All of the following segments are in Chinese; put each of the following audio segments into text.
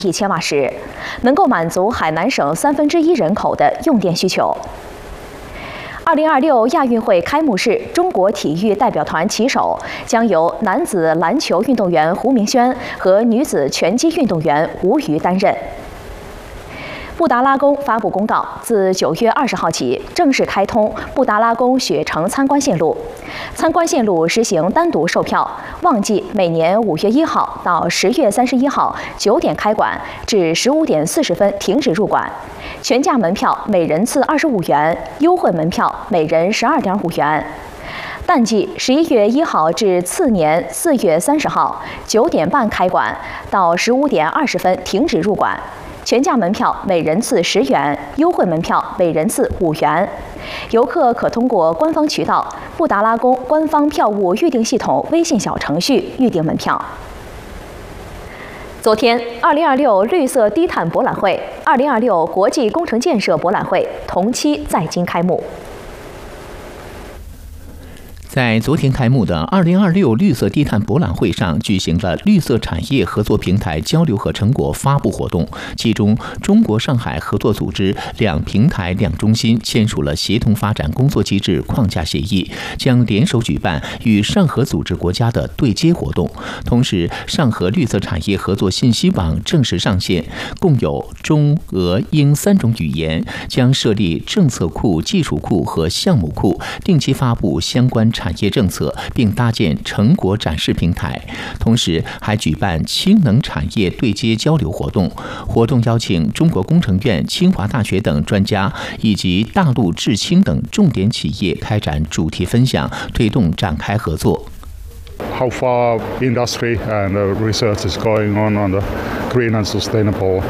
亿千瓦时，能够满足海南省1/3人口的用电需求。2026亚运会开幕式，中国体育代表团旗手将由男子篮球运动员胡明轩和女子拳击运动员吴瑜担任。布达拉宫发布公告，自9月20号起正式开通布达拉宫雪城参观线路。参观线路实行单独售票，旺季每年5月1号到10月31号9点开馆至15点40分停止入馆。全价门票每人次25元，优惠门票每人12.5元。淡季11月1号至次年4月30号9点半开馆到15点20分停止入馆。全价门票每人次10元，优惠门票每人次5元。游客可通过官方渠道布达拉宫官方票务预订系统微信小程序预订门票。昨天，2026绿色低碳博览会、2026国际工程建设博览会同期在京开幕。 在昨天开幕的2026绿色低碳博览会上，举行了绿色产业合作平台交流和成果发布活动。其中，中国上海合作组织2平台2中心签署了协同发展工作机制框架协议，将联手举办与上合组织国家的对接活动。同时，上合绿色产业合作信息网正式上线，共有中、俄、英3种语言，将设立政策库、技术库和项目库，定期发布相关产业政策，并搭建成果展示平台。同时，还举办氢能产业对接交流活动。活动邀请中国工程院、清华大学等专家以及大陆制氢等重点企业开展主题分享，推动展开合作。 How far industry and research is going on the green and sustainable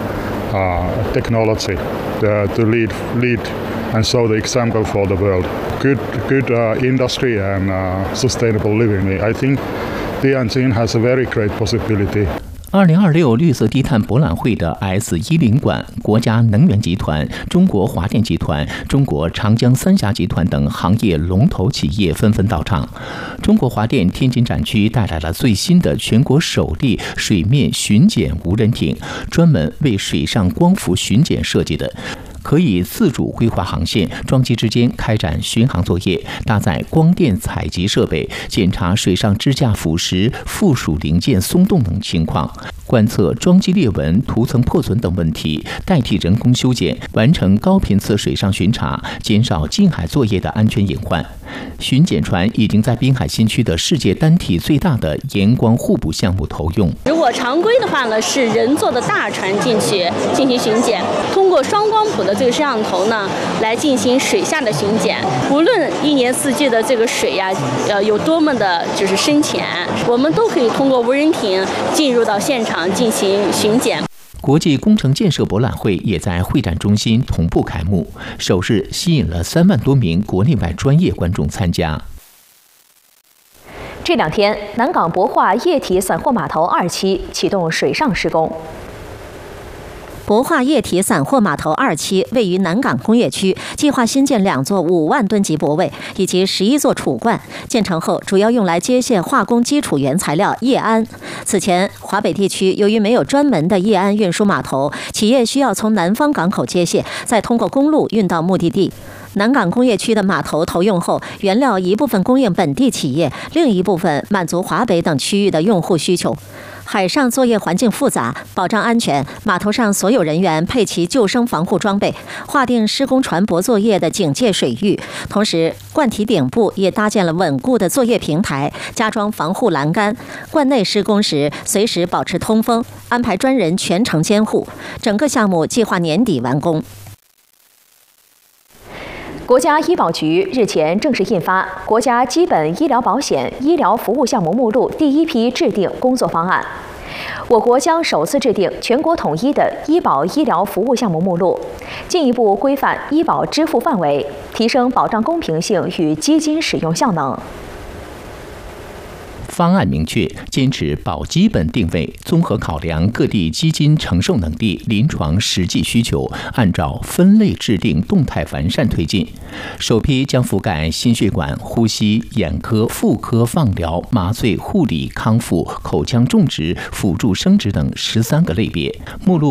technology to lead and show the example for the world. Good industry and sustainable living. I think Tianjin has a very great possibility. 2026绿色低碳博览会的 S10馆，国家能源集团、中国华电集团、中国长江三峡集团等行业龙头企业纷纷到场。中国华电天津展区带来了最新的全国首例水面巡检无人艇，专门为水上光伏巡检设计的。可以自主规划航线，装机之间开展巡航作业，搭载光电采集设备，检查水上支架腐蚀、附属零件松动等情况，观测装机裂纹、涂层破损等问题，代替人工修剪，完成高频次水上巡查，减少近海作业的安全隐患。巡检船已经在滨海新区的世界单体最大的盐光互补项目投用。 如果常规的话呢，是人坐的大船进去进行巡检，通过双光谱的这个摄像头呢，来进行水下的巡检。无论1年4季的这个水呀，有多么的就是深浅，我们都可以通过无人艇进入到现场进行巡检。 国际工程建设博览会也在会展中心同步开幕，首日吸引了3万多名国内外专业观众参加。 这2天，南港博化液体散货码头2期启动水上施工。 博化液体散货码头2期位于南港工业区，计划新建2座5万吨级泊位以及11座储罐。建成后，主要用来接卸化工基础原材料液氨。此前，华北地区由于没有专门的液氨运输码头，企业需要从南方港口接卸，再通过公路运到目的地。南港工业区的码头投用后，原料一部分供应本地企业，另一部分满足华北等区域的用户需求。海上作业环境复杂，保障安全，码头上所有人员配齐救生防护装备，划定施工船舶作业的警戒水域。同时，罐体顶部也搭建了稳固的作业平台，加装防护栏杆。罐内施工时随时保持通风，安排专人全程监护。整个项目计划年底完工。 国家医保局日前正式印发《国家基本医疗保险医疗服务项目目录》第1批制定工作方案。我国将首次制定全国统一的医保医疗服务项目目录，进一步规范医保支付范围，提升保障公平性与基金使用效能。 方案明确，坚持保基本定位，综合考量各地基金承受能力、临床实际需求，按照分类制定，动态完善推进。首批将覆盖心血管、呼吸、眼科、妇科、放疗、麻醉、护理、康复、口腔种植、辅助生殖等13个类别。目录